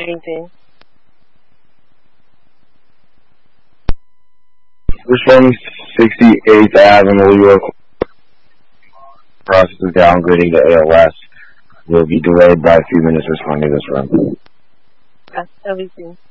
Anything. Responding 68th Avenue, New York. Process of downgrading to ALS will be delayed by a few minutes responding to this run. That's everything.